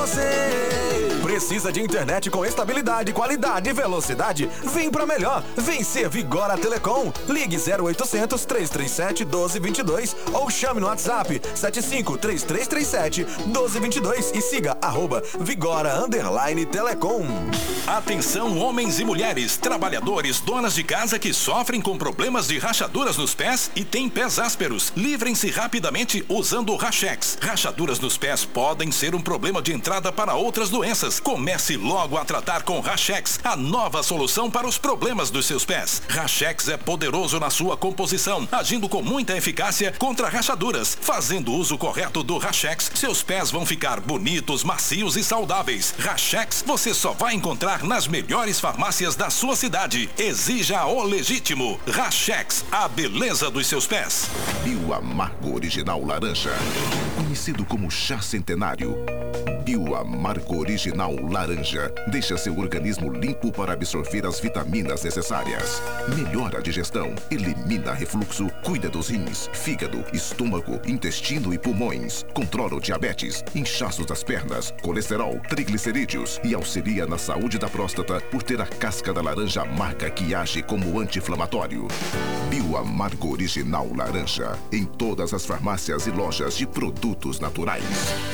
Você precisa de internet com estabilidade, qualidade e velocidade? Vem pra melhor. Vem ser Vigora Telecom. Ligue 0800 337 1222 ou chame no WhatsApp 753337 1222 e siga @Vigora_Telecom. Atenção, homens e mulheres, trabalhadores, donas de casa que sofrem com problemas de rachaduras nos pés e têm pés ásperos. Livrem-se rapidamente usando o Rachex. Rachaduras nos pés podem ser um problema de entrada para outras doenças. Comece logo a tratar com Rachex, a nova solução para os problemas dos seus pés. Rachex é poderoso na sua composição, agindo com muita eficácia contra rachaduras. Fazendo uso correto do Rachex, seus pés vão ficar bonitos, macios e saudáveis. Rachex você só vai encontrar nas melhores farmácias da sua cidade. Exija o legítimo. Rachex, a beleza dos seus pés. Bioamargo Original Laranja, conhecido como chá centenário. Bioamargo Original Laranja deixa seu organismo limpo para absorver as vitaminas necessárias. Melhora a digestão, elimina refluxo, cuida dos rins, fígado, estômago, intestino e pulmões. Controla o diabetes, inchaços das pernas, colesterol, triglicerídeos e auxilia na saúde da próstata por ter a casca da laranja amarga que age como anti-inflamatório. Bioamargo Original Laranja, em todas as farmácias e lojas de produtos naturais.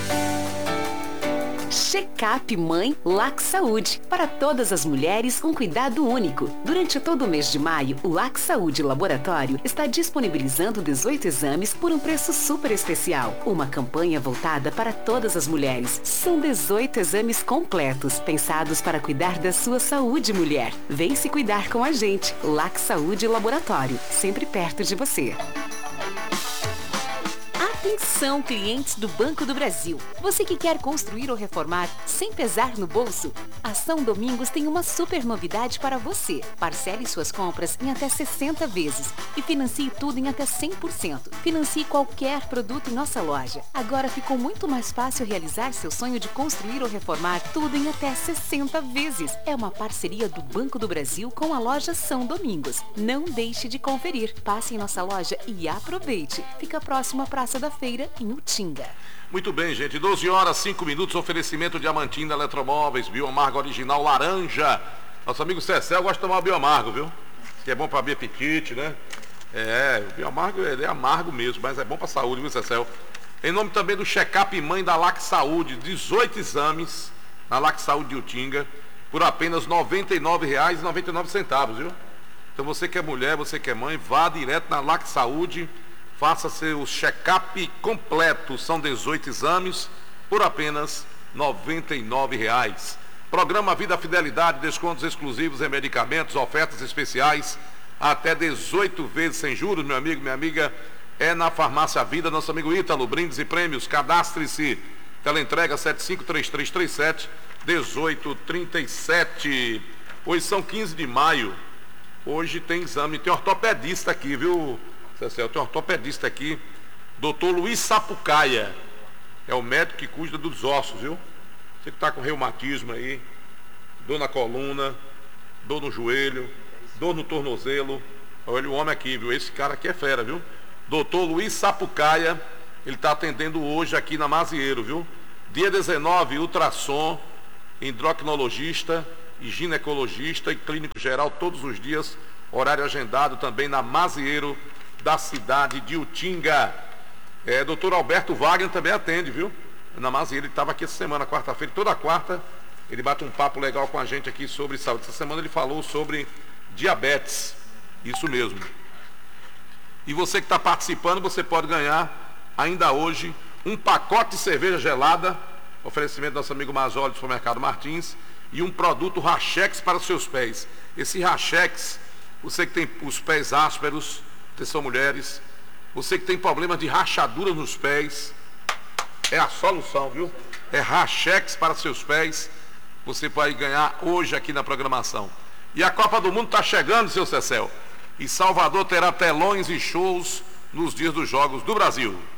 Check-up Mãe LAC Saúde, para todas as mulheres com cuidado único. Durante todo o mês de maio, o LAC Saúde Laboratório está disponibilizando 18 exames por um preço super especial. Uma campanha voltada para todas as mulheres. São 18 exames completos, pensados para cuidar da sua saúde, mulher. Vem se cuidar com a gente. LAC Saúde Laboratório, sempre perto de você. Atenção, clientes do Banco do Brasil. Você que quer construir ou reformar sem pesar no bolso? A São Domingos tem uma super novidade para você. Parcele suas compras em até 60 vezes e financie tudo em até 100%. Financie qualquer produto em nossa loja. Agora ficou muito mais fácil realizar seu sonho de construir ou reformar tudo em até 60 vezes. É uma parceria do Banco do Brasil com a loja São Domingos. Não deixe de conferir. Passe em nossa loja e aproveite. Fica próximo à Praça da Feira, em Utinga. Muito bem, gente. 12 horas, 5 minutos. Oferecimento Diamantina Eletromóveis, Bioamargo Original Laranja. Nosso amigo Cecel gosta de tomar o Bioamargo, viu? Que é bom para abrir apetite, né? O Bioamargo ele é amargo mesmo, mas é bom para a saúde, viu, Cecel? Em nome também do Check-up Mãe da LAC Saúde, 18 exames na LAC Saúde de Utinga, por apenas R$ 99,99, viu? Então você que é mulher, você que é mãe, vá direto na LAC Saúde. Faça seu check-up completo, são 18 exames, por apenas R$ 99,00. Programa Vida Fidelidade, descontos exclusivos em medicamentos, ofertas especiais, até 18 vezes sem juros, meu amigo, minha amiga, é na Farmácia Vida, nosso amigo Ítalo, brindes e prêmios, cadastre-se, teleentrega 753337-1837. Hoje são 15 de maio, hoje tem exame, tem ortopedista aqui, viu? Cecel, tem um ortopedista aqui, doutor Luiz Sapucaia, é o médico que cuida dos ossos, viu? Você que está com reumatismo aí, dor na coluna, dor no joelho, dor no tornozelo, olha o homem aqui, viu? Esse cara aqui é fera, viu? Doutor Luiz Sapucaia, ele está atendendo hoje aqui na Mazieiro, viu? Dia 19, ultrassom, endocrinologista, e ginecologista e clínico geral todos os dias, horário agendado também na Mazieiro, da cidade de Utinga. Doutor Alberto Wagner também atende, viu? Na Mazieiro, ele estava aqui essa semana, quarta-feira, toda quarta, ele bate um papo legal com a gente aqui sobre saúde. Essa semana ele falou sobre diabetes, isso mesmo. E você que está participando, você pode ganhar ainda hoje um pacote de cerveja gelada, oferecimento do nosso amigo Mazoli do Supermercado Martins, e um produto Rachex para os seus pés. Esse Rachex, você que tem os pés ásperos, atenção mulheres, você que tem problemas de rachadura nos pés, é a solução, viu? É Rachex para seus pés, você vai ganhar hoje aqui na programação. E a Copa do Mundo está chegando, seu Cecel, e Salvador terá telões e shows nos dias dos Jogos do Brasil.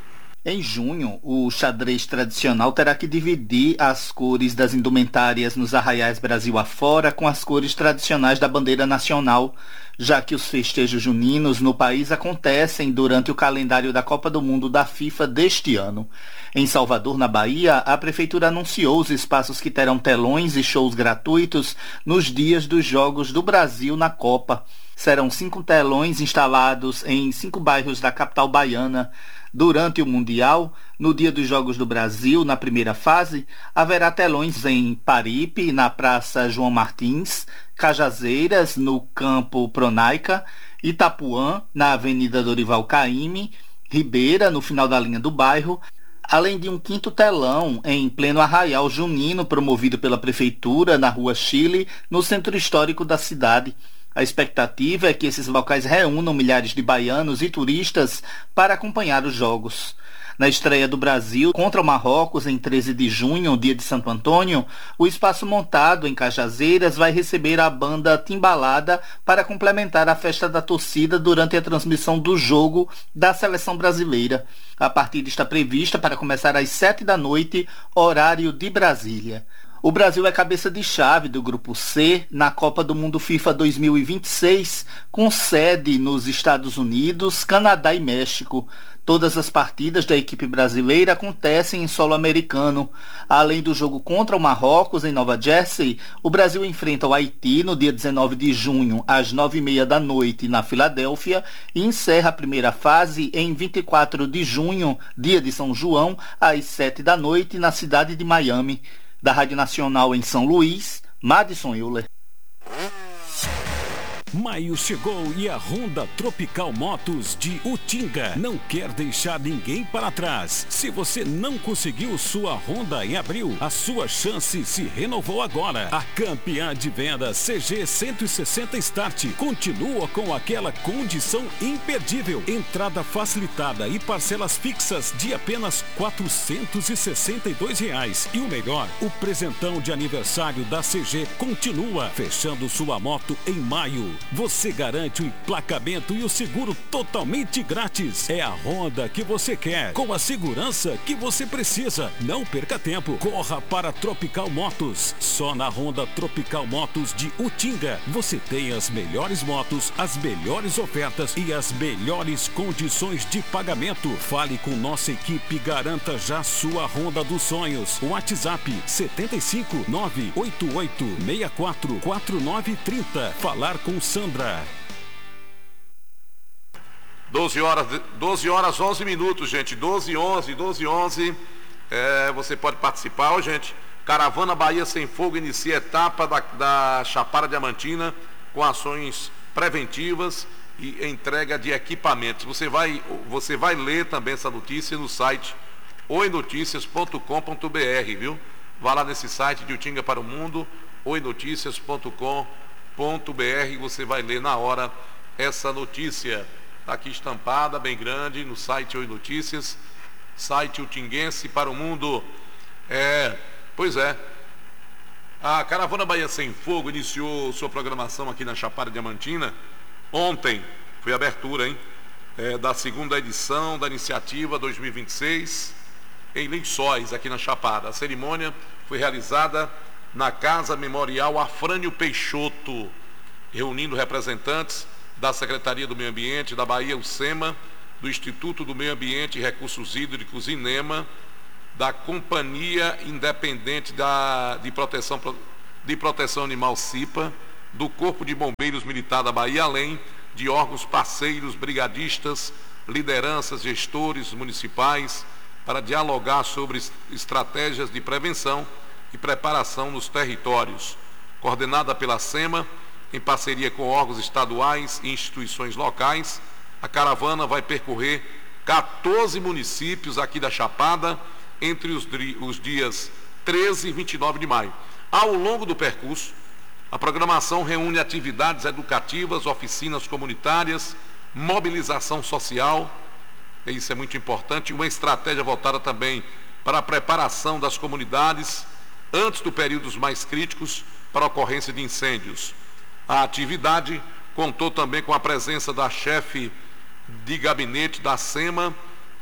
Em junho, o xadrez tradicional terá que dividir as cores das indumentárias nos arraiais Brasil afora com as cores tradicionais da bandeira nacional, já que os festejos juninos no país acontecem durante o calendário da Copa do Mundo da FIFA deste ano. Em Salvador, na Bahia, a Prefeitura anunciou os espaços que terão telões e shows gratuitos nos dias dos Jogos do Brasil na Copa. Serão 5 telões instalados em 5 bairros da capital baiana. Durante o Mundial, no dia dos Jogos do Brasil, na primeira fase, haverá telões em Paripe, na Praça João Martins, Cajazeiras, no Campo Pronaica, Itapuã, na Avenida Dorival Caymmi, Ribeira, no final da linha do bairro, além de um 5º telão em pleno arraial junino promovido pela Prefeitura, na Rua Chile, no centro histórico da cidade. A expectativa é que esses locais reúnam milhares de baianos e turistas para acompanhar os jogos. Na estreia do Brasil contra o Marrocos, em 13 de junho, dia de Santo Antônio, o espaço montado em Cajazeiras vai receber a banda Timbalada para complementar a festa da torcida durante a transmissão do jogo da seleção brasileira. A partida está prevista para começar às 7 da noite, horário de Brasília. O Brasil é cabeça de chave do Grupo C na Copa do Mundo FIFA 2026, com sede nos Estados Unidos, Canadá e México. Todas as partidas da equipe brasileira acontecem em solo americano. Além do jogo contra o Marrocos, em Nova Jersey, o Brasil enfrenta o Haiti no dia 19 de junho, às 9h30 da noite, na Filadélfia, e encerra a primeira fase em 24 de junho, dia de São João, às 7 da noite, na cidade de Miami. Da Rádio Nacional em São Luís, Madison Euler. Maio chegou e a Honda Tropical Motos de Utinga não quer deixar ninguém para trás. Se você não conseguiu sua Honda em abril, a sua chance se renovou agora. A campeã de venda CG 160 Start continua com aquela condição imperdível. Entrada facilitada e parcelas fixas de apenas R$ 462. E o melhor, o presentão de aniversário da CG continua, fechando sua moto em maio. Você garante o emplacamento e o seguro totalmente grátis. É a Honda que você quer, com a segurança que você precisa. Não perca tempo. Corra para Tropical Motos. Só na Honda Tropical Motos de Utinga você tem as melhores motos, as melhores ofertas e as melhores condições de pagamento. Fale com nossa equipe e garanta já sua Honda dos sonhos. WhatsApp 75 988 64 4930. Falar com Sandra. 12 horas 11 minutos, gente. 12 11. Você pode participar. Ó, gente, Caravana Bahia Sem Fogo inicia a etapa da Chapada Diamantina com ações preventivas e entrega de equipamentos. Você vai ler também essa notícia no site oinoticias.com.br, viu? Vá lá nesse site de Utinga para o Mundo, oinoticias.com.br, você vai ler na hora essa notícia. Está aqui estampada, bem grande, no site Oi Notícias, site utinguense para o mundo. Pois é, a Caravana Bahia Sem Fogo iniciou sua programação aqui na Chapada Diamantina. Ontem foi a abertura, da segunda edição da iniciativa 2026 em Lençóis, aqui na Chapada. A cerimônia foi realizada na Casa Memorial Afrânio Peixoto, reunindo representantes da Secretaria do Meio Ambiente da Bahia, o SEMA, do Instituto do Meio Ambiente e Recursos Hídricos, INEMA, da Companhia Independente de Proteção Animal, CIPA, do Corpo de Bombeiros Militar da Bahia, além de órgãos parceiros, brigadistas, lideranças, gestores municipais, para dialogar sobre estratégias de prevenção e preparação nos territórios. Coordenada pela SEMA, em parceria com órgãos estaduais e instituições locais, a caravana vai percorrer 14 municípios aqui da Chapada entre os dias 13 e 29 de maio. Ao longo do percurso, a programação reúne atividades educativas, oficinas comunitárias, mobilização social, isso é muito importante, uma estratégia voltada também para a preparação das comunidades antes dos períodos mais críticos para a ocorrência de incêndios. A atividade contou também com a presença da chefe de gabinete da SEMA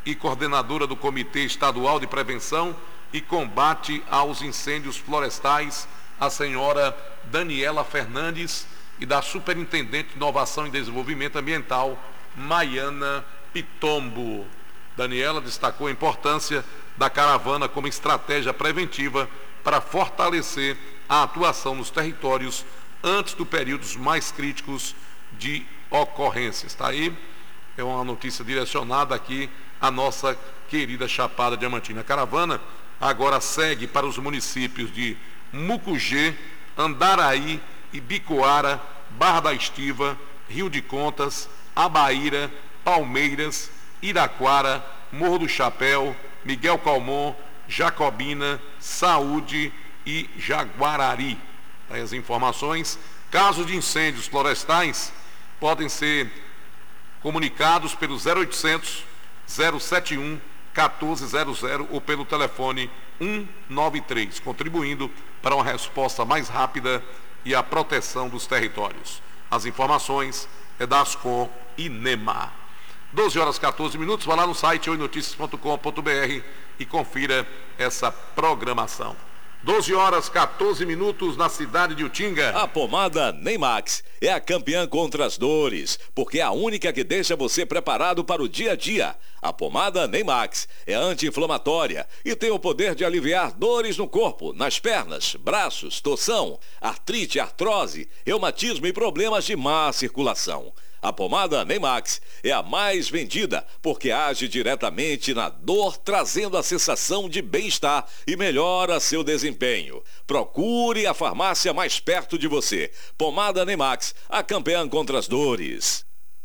e coordenadora do Comitê Estadual de Prevenção e Combate aos Incêndios Florestais, a senhora Daniela Fernandes, e da Superintendente de Inovação e Desenvolvimento Ambiental, Maiana Pitombo. Daniela destacou a importância da caravana como estratégia preventiva para fortalecer a atuação nos territórios antes dos períodos mais críticos de ocorrências. Está aí, é uma notícia direcionada aqui à nossa querida Chapada Diamantina. A caravana agora segue para os municípios de Mucugê, Andaraí, Ibicoara, Barra da Estiva, Rio de Contas, Abaíra, Palmeiras, Iraquara, Morro do Chapéu, Miguel Calmon, Jacobina, Saúde e Jaguarari. Aí as informações. Casos de incêndios florestais podem ser comunicados pelo 0800 071 1400 ou pelo telefone 193, contribuindo para uma resposta mais rápida e a proteção dos territórios. As informações é da Ascom e NEMA. 12h14, vá lá no site oinoticias.com.br e confira essa programação. 12h14 na cidade de Utinga. A pomada Neymax é a campeã contra as dores, porque é a única que deixa você preparado para o dia a dia. A pomada Neymax é anti-inflamatória e tem o poder de aliviar dores no corpo, nas pernas, braços, torção, artrite, artrose, reumatismo e problemas de má circulação. A pomada Neymax é a mais vendida porque age diretamente na dor, trazendo a sensação de bem-estar e melhora seu desempenho. Procure a farmácia mais perto de você. Pomada Neymax, a campeã contra as dores.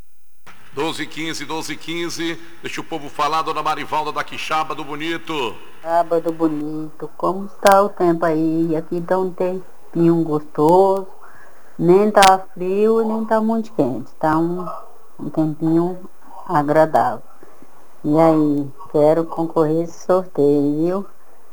12h15. Deixa o povo falar, dona Marivalda da Quixaba do Bonito. Sábado bonito, como está o tempo aí? Aqui dá um tempinho gostoso. Nem tá frio, nem tá muito quente. Tá um tempinho agradável. E aí, quero concorrer a esse sorteio, viu?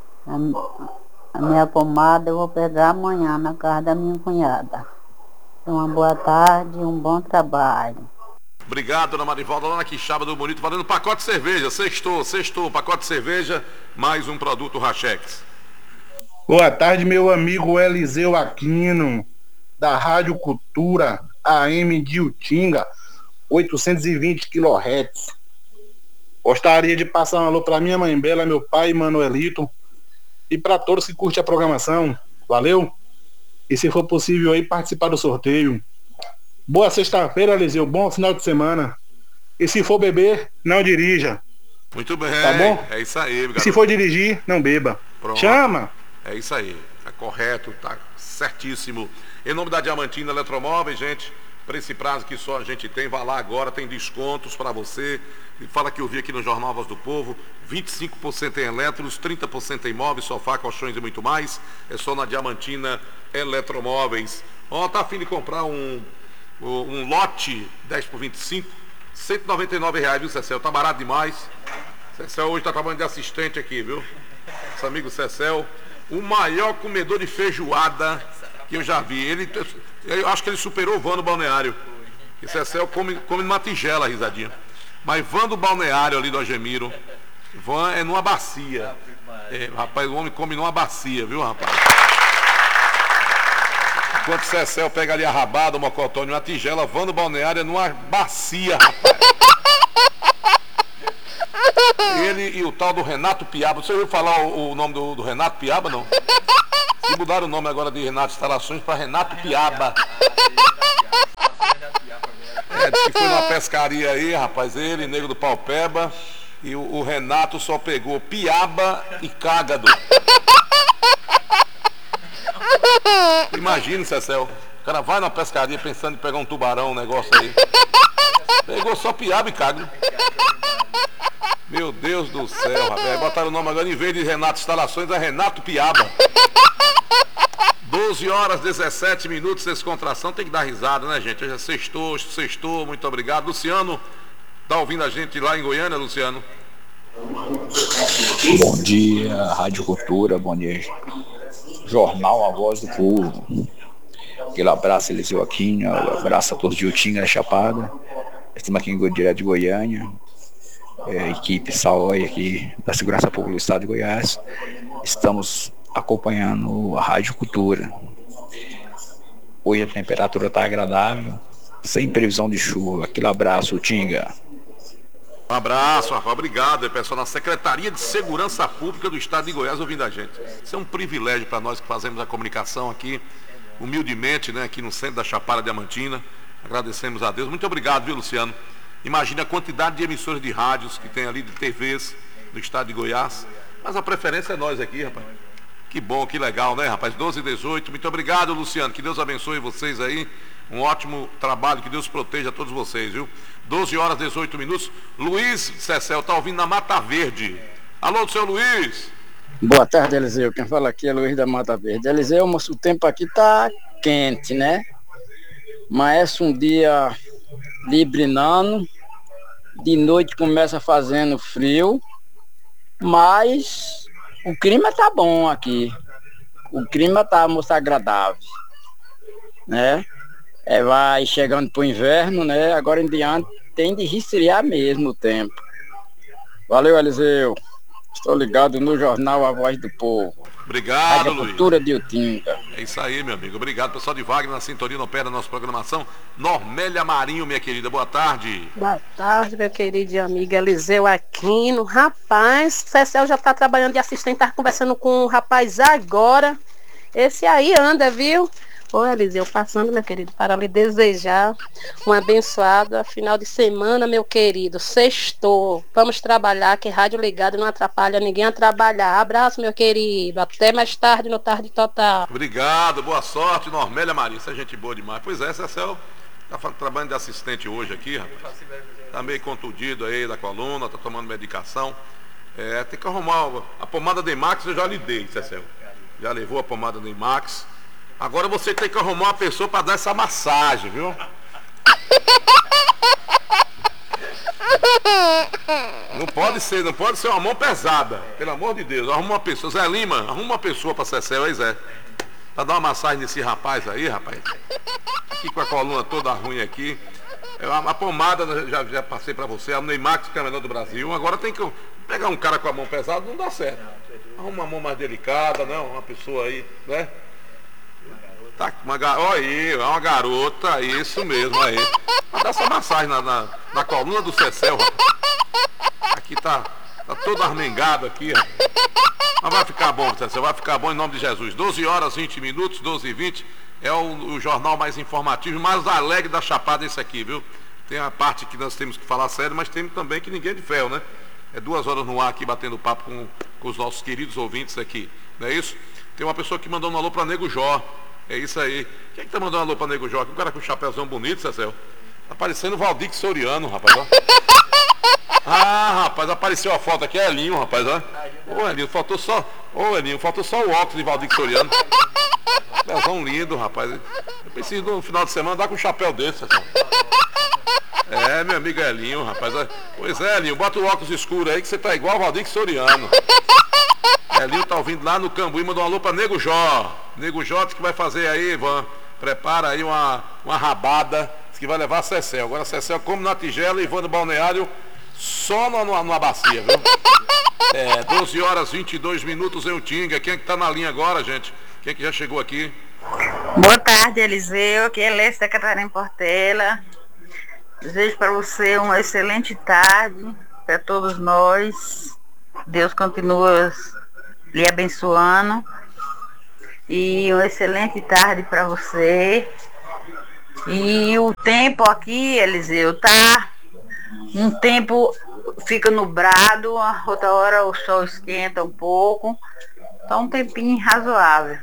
A minha pomada eu vou pegar amanhã na casa da minha cunhada. Uma boa tarde e um bom trabalho. Obrigado, dona Marivalda, lá na Quixaba do Bonito, valendo pacote de cerveja. Sextou, pacote de cerveja, mais um produto Rachex. Boa tarde, meu amigo Eliseu Aquino, da Rádio Cultura AM de Utinga, 820 kHz. Gostaria de passar um alô para minha mãe Bela, meu pai Manuelito, e para todos que curtem a programação. Valeu? E se for possível aí participar do sorteio. Boa sexta-feira, Eliseu, bom final de semana. E se for beber, não dirija. Muito bem, tá bom? É isso aí, garoto. E se for dirigir, não beba. Pronto. Chama! É isso aí, tá correto, tá certíssimo. Em nome da Diamantina Eletromóveis, gente, para esse prazo que só a gente tem, vá lá agora, tem descontos para você. E fala que eu vi aqui no Jornal Voz do Povo, 25% em eletros, 30% em móveis, sofá, colchões e muito mais. É só na Diamantina Eletromóveis. Ó, tá a fim de comprar um lote 10 por 25, R$199, viu, Cecel? Tá barato demais. Cecel hoje tá trabalhando de assistente aqui, viu? Esse amigo Cecel, o maior comedor de feijoada que eu já vi. Eu acho que ele superou o Vando Balneário. E Cecel come numa tigela, risadinha. Mas Vando Balneário ali do Agemiro, Van é numa bacia. É, rapaz, o homem come numa bacia, viu, rapaz? Enquanto Cecel pega ali a rabada, o mocotó numa tigela, Vando Balneário é numa bacia, rapaz. Ele e o tal do Renato Piaba. Você ouviu falar o nome do Renato Piaba, não? E mudaram o nome agora de Renato Instalações para Renato Piaba. Diz que foi numa pescaria aí, rapaz, ele, Nego do Paupeba, e o Renato só pegou piaba e cágado. Imagina, Cecel, o cara vai na pescaria pensando em pegar um tubarão, um negócio aí. Pegou só piaba e cágado. Meu Deus do céu, rapaz. Botaram o nome agora, em vez de Renato Instalações, é Renato Piaba. 12h17, descontração, tem que dar risada, né, gente? Já sextou, muito obrigado. Luciano, tá ouvindo a gente lá em Goiânia, Luciano? Bom dia, Rádio Cultura, bom dia, Jornal A Voz do Povo. Aquele abraço, Eliseu Aquino, abraço a todos de Utinga, Chapada. Estamos aqui direto de Goiânia. equipe SAOI aqui da Segurança Pública do Estado de Goiás, estamos acompanhando a Rádio Cultura. Hoje a temperatura está agradável, sem previsão de chuva. Aquele abraço, Tinga. Um abraço, Rafa. Obrigado, pessoal da Secretaria de Segurança Pública do Estado de Goiás ouvindo a gente. Isso é um privilégio para nós que fazemos a comunicação aqui, humildemente, né, aqui no centro da Chapada Diamantina. Agradecemos a Deus. Muito obrigado, viu, Luciano? Imagina a quantidade de emissoras de rádios que tem ali, de TVs do Estado de Goiás. Mas a preferência é nós aqui, rapaz. Que bom, que legal, né, rapaz? 12 e 18. Muito obrigado, Luciano. Que Deus abençoe vocês aí. Um ótimo trabalho, que Deus proteja todos vocês, viu? 12 horas e 18 minutos. Luiz Cecel tá ouvindo na Mata Verde. Alô, seu Luiz. Boa tarde, Eliseu. Quem fala aqui é Luiz da Mata Verde. Eliseu, o tempo aqui tá quente, né? Mas um dia librinando, de noite começa fazendo frio, mas o clima tá bom aqui. O clima tá, moça, agradável, né? Vai chegando pro inverno, né? Agora em diante tem de resfriar mesmo o tempo. Valeu, Eliseu. Estou ligado no jornal A Voz do Povo. Obrigado, Luiz. Cultura de Utinga. É isso aí, meu amigo. Obrigado, pessoal de Wagner, na sintonia, no pé da nossa programação. Normélia Marinho, minha querida, boa tarde. Boa tarde, meu querido amigo Eliseu Aquino. Rapaz, Cecel já está trabalhando de assistente, tá conversando com um rapaz agora. Esse aí anda, viu? Ô, Eliseu, passando, meu querido, para lhe desejar um abençoado final de semana, meu querido. Sextou. Vamos trabalhar, que rádio ligado não atrapalha ninguém a trabalhar. Abraço, meu querido. Até mais tarde no Tarde Total. Obrigado, boa sorte, Normélia Maria. Isso é gente boa demais. Pois é, Cecel tá trabalhando de assistente hoje aqui, rapaz. Tá meio contundido aí da coluna, tá tomando medicação. Tem que arrumar a pomada Demax, eu já lhe dei, Cecel. Já levou a pomada Demax. Agora você tem que arrumar uma pessoa para dar essa massagem, viu? Não pode ser uma mão pesada. Pelo amor de Deus, arruma uma pessoa. Zé Lima, arruma uma pessoa para Cecel, aí, Zé. Para dar uma massagem nesse rapaz aí, rapaz. Aqui com a coluna toda ruim aqui. A pomada, já passei para você, a Neymax, que é a melhor do Brasil. Agora tem que pegar um cara com a mão pesada, não dá certo. Arruma uma mão mais delicada, não? Uma pessoa aí, né? Tá, olha, uma garota, isso mesmo aí. Vai dar essa massagem na coluna do Cecel, rapaz. Aqui tá todo armengado aqui, rapaz. Mas vai ficar bom, Cecel, vai ficar bom em nome de Jesus. 12 horas, 20 minutos, 12 e 20. É o jornal mais informativo, mais alegre da Chapada esse aqui, viu? Tem a parte que nós temos que falar sério, mas tem também que ninguém é de ferro, né? É 2 horas no ar aqui, batendo papo com os nossos queridos ouvintes aqui. Não é isso? Tem uma pessoa que mandou um alô pra Nego Jó. É isso aí. Quem é que tá mandando um alô pra Nego Jó? Um cara com um chapéuzão bonito, Cecel. Tá parecendo o Valdir Soriano, rapaz, ó. Ah, rapaz, apareceu a foto aqui, é Elinho, rapaz, ó. Ô, Elinho, faltou só o óculos de Valdir Soriano. Chapéuzão lindo, rapaz. Eu preciso no final de semana andar com um chapéu desse, Cecel. É, meu amigo Elinho, rapaz. Pois é, Elinho, bota o óculos escuro aí que você tá igual o Valdir Soriano. Elinho tá ouvindo lá no Cambuí, mandou um alô pra Nego Jó. Nego Jó disse que vai fazer aí, Ivan. Prepara aí uma rabada, diz que vai levar a Cecel. Agora a Cecel come na tigela e Ivan do Balneário só numa bacia, viu? 12 horas 22 minutos em Utinga. Quem é que tá na linha agora, gente? Quem é que já chegou aqui? Boa tarde, Eliseu. Aqui é Leste da Catarina Portela. Desejo para você uma excelente tarde, para todos nós. Deus continua lhe abençoando. E uma excelente tarde para você. E o tempo aqui, Eliseu, tá um tempo fica nublado, outra hora o sol esquenta um pouco. Tá um tempinho razoável.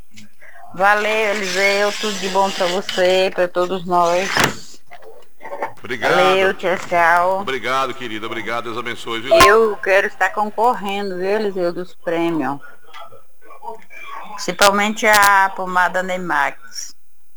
Valeu, Eliseu, tudo de bom para você, para todos nós. Obrigado. Valeu, tchau. Obrigado, querida, obrigado, Deus abençoe, viu? Eu quero estar concorrendo, viu, Eliseu, dos prêmios. Principalmente a pomada Neymax.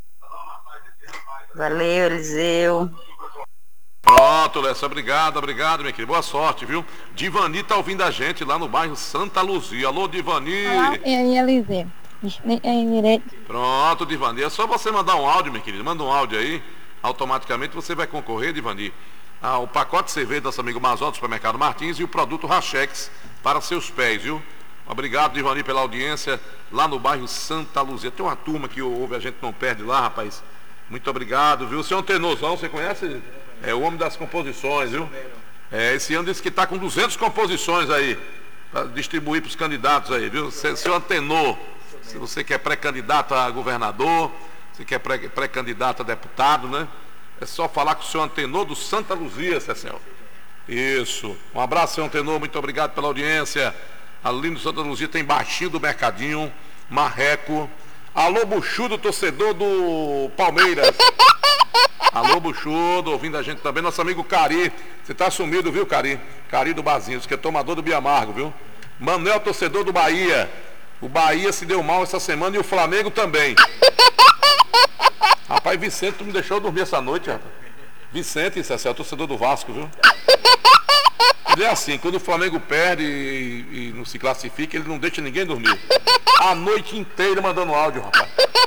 Valeu, Eliseu. Pronto, Lessa, obrigado, minha querida. Boa sorte, viu? Divani tá ouvindo a gente lá no bairro Santa Luzia. Alô, Divani. Olá, e aí, Eliseu? Pronto, Divani. É só você mandar um áudio, minha querida. Manda um áudio aí. Automaticamente você vai concorrer, Divani, o pacote de cerveja do nosso amigo Mazó do Supermercado Martins e o produto Rachex para seus pés, viu? Obrigado, Divani, pela audiência lá no bairro Santa Luzia. Tem uma turma que ouve, a gente não perde lá, rapaz. Muito obrigado, viu? O senhor Tenosão, você conhece? É o homem das composições, viu? Esse ano disse que está com 200 composições aí, para distribuir para os candidatos aí, viu? Senhor Antenor, se você quer pré-candidato a governador, se quer pré-candidato a deputado, né? É só falar com o senhor Antenor do Santa Luzia, Cecel. Isso. Um abraço, senhor Antenor, muito obrigado pela audiência. Ali no Santa Luzia tem Baixinho do Mercadinho, Marreco. Alô, Buchudo, torcedor do Palmeiras. Alô, Buchudo, ouvindo a gente também. Nosso amigo Cari. Você tá sumido, viu, Cari? Cari do Bazinhos, que é tomador do Biamargo, viu? Manuel, torcedor do Bahia. O Bahia se deu mal essa semana e o Flamengo também. Rapaz, Vicente, tu me deixou dormir essa noite, rapaz. Vicente, Cecel, torcedor do Vasco, viu? Ele é assim, quando o Flamengo perde e não se classifica, ele não deixa ninguém dormir. A noite inteira mandando áudio, rapaz.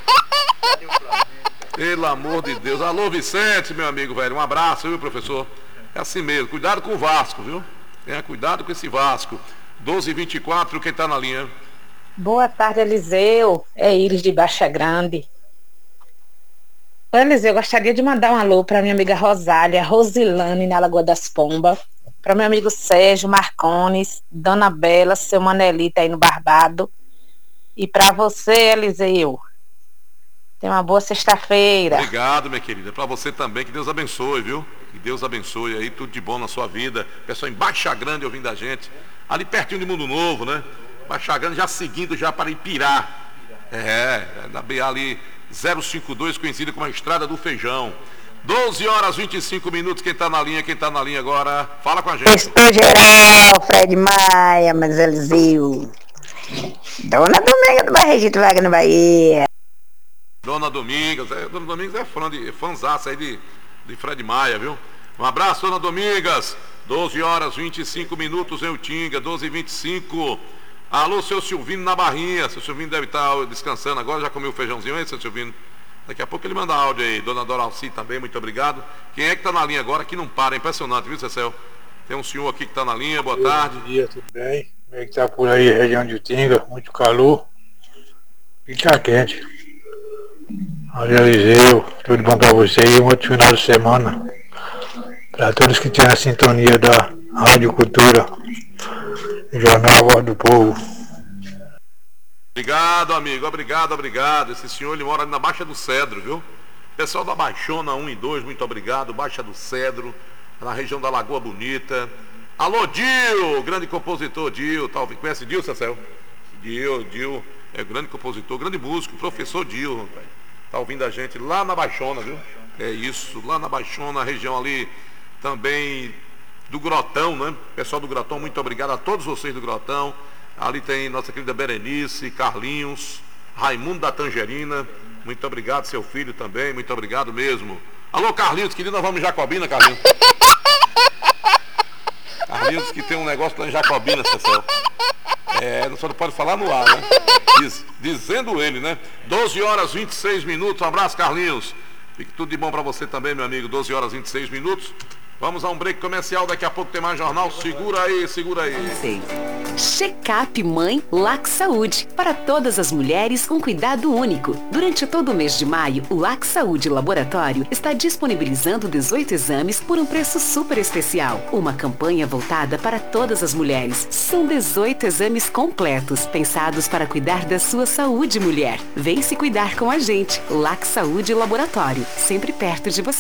Pelo amor de Deus. Alô, Vicente, meu amigo, velho. Um abraço, viu, professor? É assim mesmo. Cuidado com o Vasco, viu? Tenha cuidado com esse Vasco. 12h24, quem tá na linha? Boa tarde, Eliseu. É Iris de Baixa Grande. Ô, Eliseu, eu gostaria de mandar um alô para minha amiga Rosália, Rosilane, na Lagoa das Pombas. Para meu amigo Sérgio Marcones, Dona Bela, seu Manelita aí no Barbado. E para você, Eliseu, tenha uma boa sexta-feira. Obrigado, minha querida. Para você também, que Deus abençoe, viu? Que Deus abençoe aí, tudo de bom na sua vida. Pessoal em Baixa Grande ouvindo a gente. Ali pertinho de Mundo Novo, né? Baixa Grande já seguindo já para Ipirá. Da BA ali 052, conhecida como a Estrada do Feijão. 12h25, quem tá na linha agora, fala com a gente. Estou geral, Fred Maia, mas Eliseu. Dona Dominga do Barregito Vaga na Bahia. Dona Domingas é fãzaça aí de Fred Maia, viu? Um abraço, Dona Domingas. 12h25 em Utinga, 12h25. Alô, seu Silvino na Barrinha. Seu Silvino deve estar descansando agora, já comeu o feijãozinho aí, seu Silvino? Daqui a pouco ele manda áudio aí. Dona Doralci também, muito obrigado. Quem é que tá na linha agora que não para? É impressionante, viu, Cecel? Tem um senhor aqui que tá na linha, boa tarde. Bom dia, tudo bem? Como é que tá por aí, região de Utinga? Muito calor. E tá quente. Olha, Eliseu, tudo bom pra você e um outro final de semana. Para todos que têm a sintonia da Rádio Cultura, Jornal Voz do Povo. Obrigado, amigo, obrigado. Esse senhor, ele mora ali na Baixa do Cedro, viu? Pessoal da Baixona 1 e 2, muito obrigado. Baixa do Cedro, na região da Lagoa Bonita. Alô, Dio, grande compositor, Dio. Conhece Dio, Cecel? Dio é grande compositor, grande músico, professor Dio. Tá ouvindo a gente lá na Baixona, viu? É isso, lá na Baixona, região ali também do Grotão, né? Pessoal do Grotão, muito obrigado a todos vocês do Grotão. Ali tem nossa querida Berenice, Carlinhos, Raimundo da Tangerina. Muito obrigado, seu filho também, muito obrigado mesmo. Alô, Carlinhos, querido, nós vamos em Jacobina, Carlinhos. Carlinhos que tem um negócio lá em Jacobina, Cecel. Só não pode falar no ar, né? Dizendo ele, né? 12h26. Um abraço, Carlinhos. Fique tudo de bom pra você também, meu amigo. 12h26. Vamos a um break comercial, daqui a pouco tem mais jornal. Segura aí. Check-up Mãe Lac Saúde. Para todas as mulheres, um cuidado único. Durante todo o mês de maio, o Lac Saúde Laboratório está disponibilizando 18 exames por um preço super especial. Uma campanha voltada para todas as mulheres. São 18 exames completos, pensados para cuidar da sua saúde, mulher. Vem se cuidar com a gente. Lac Saúde Laboratório, sempre perto de você.